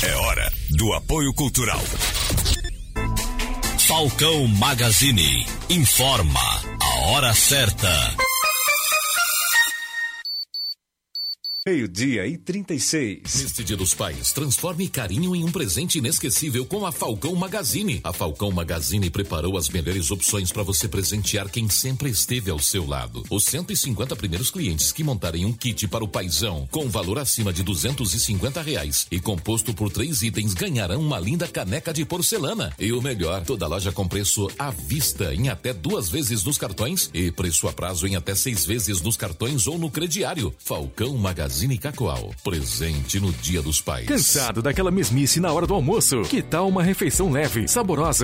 É hora do apoio cultural. Falcão Magazine informa a hora certa. 12:36. Neste Dia dos Pais, transforme carinho em um presente inesquecível com a Falcão Magazine. A Falcão Magazine preparou as melhores opções para você presentear quem sempre esteve ao seu lado. Os 150 primeiros clientes que montarem um kit para o paizão com valor acima de R$250 e composto por 3 itens ganharão uma linda caneca de porcelana. E o melhor, toda loja com preço à vista em até 2 vezes nos cartões e preço a prazo em até 6 vezes nos cartões ou no crediário. Falcão Magazine Cacoal, presente no Dia dos Pais. Cansado daquela mesmice na hora do almoço? Que tal uma refeição leve, saborosa